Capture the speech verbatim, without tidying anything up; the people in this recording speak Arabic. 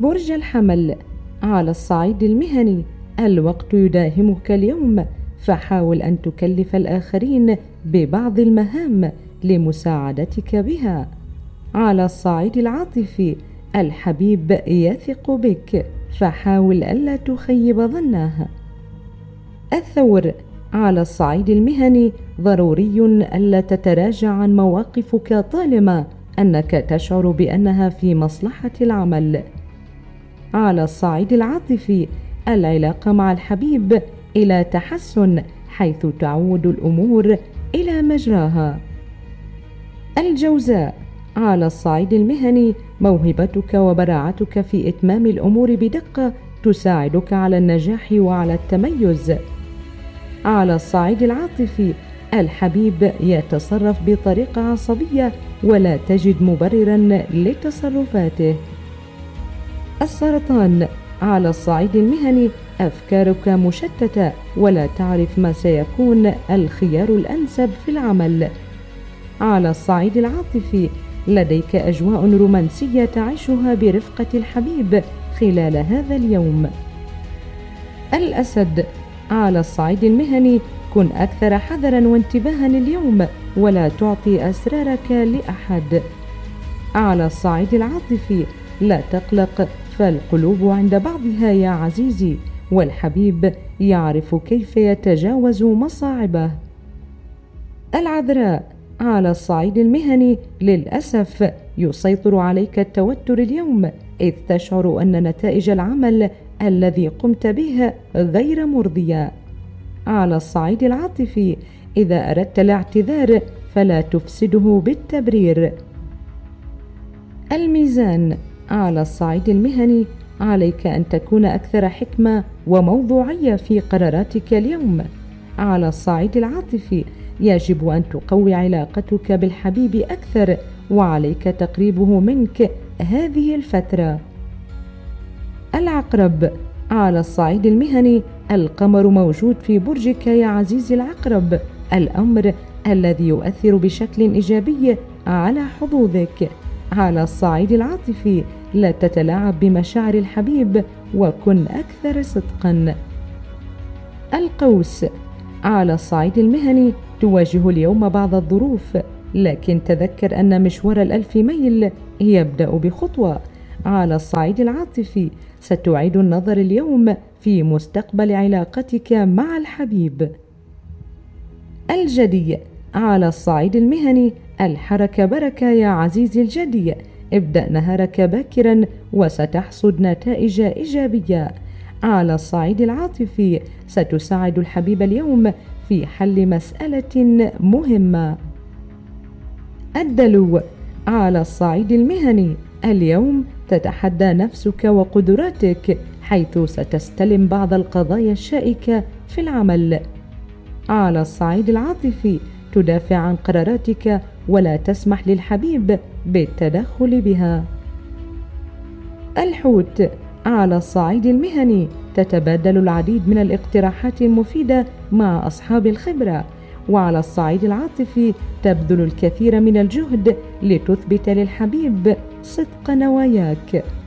برج الحمل. على الصعيد المهني الوقت يداهمك اليوم، فحاول أن تكلف الآخرين ببعض المهام لمساعدتك بها. على الصعيد العاطفي الحبيب يثق بك، فحاول ألا تخيب ظنه. الثور. على الصعيد المهني ضروري ألا تتراجع عن مواقفك طالما أنك تشعر بأنها في مصلحة العمل. على الصعيد العاطفي العلاقة مع الحبيب إلى تحسن، حيث تعود الأمور إلى مجراها. الجوزاء. على الصعيد المهني موهبتك وبراعتك في إتمام الأمور بدقة تساعدك على النجاح وعلى التميز. على الصعيد العاطفي الحبيب يتصرف بطريقة عصبية ولا تجد مبررا لتصرفاته. السرطان. على الصعيد المهني أفكارك مشتتة ولا تعرف ما سيكون الخيار الأنسب في العمل. على الصعيد العاطفي لديك أجواء رومانسية تعيشها برفقة الحبيب خلال هذا اليوم. الأسد. على الصعيد المهني كن أكثر حذرا وانتباها اليوم ولا تعطي أسرارك لأحد. على الصعيد العاطفي لا تقلق، فالقلوب عند بعضها يا عزيزي، والحبيب يعرف كيف يتجاوز مصاعبه. العذراء. على الصعيد المهني للأسف يسيطر عليك التوتر اليوم، إذ تشعر أن نتائج العمل الذي قمت به غير مرضية. على الصعيد العاطفي إذا أردت الاعتذار فلا تفسده بالتبرير. الميزان. على الصعيد المهني عليك أن تكون أكثر حكمة وموضوعية في قراراتك اليوم. على الصعيد العاطفي يجب أن تقوي علاقتك بالحبيب أكثر، وعليك تقريبه منك هذه الفترة. العقرب. على الصعيد المهني القمر موجود في برجك يا عزيزي العقرب، الأمر الذي يؤثر بشكل إيجابي على حظوظك. على الصعيد العاطفي لا تتلاعب بمشاعر الحبيب وكن أكثر صدقا. القوس. على الصعيد المهني تواجه اليوم بعض الظروف، لكن تذكر أن مشوار الألف ميل يبدأ بخطوة. على الصعيد العاطفي ستعيد النظر اليوم في مستقبل علاقتك مع الحبيب. الجدي. على الصعيد المهني الحركة بركة يا عزيزي الجدي، ابدأ نهارك باكرا وستحصد نتائج إيجابية. على الصعيد العاطفي ستساعد الحبيب اليوم في حل مسألة مهمة. الدلو. على الصعيد المهني اليوم تتحدى نفسك وقدراتك، حيث ستستلم بعض القضايا الشائكة في العمل. على الصعيد العاطفي تدافع عن قراراتك ولا تسمح للحبيب بالتدخل بها. الحوت. على الصعيد المهني تتبادل العديد من الاقتراحات المفيدة مع أصحاب الخبرة، وعلى الصعيد العاطفي تبذل الكثير من الجهد لتثبت للحبيب صدق نواياك.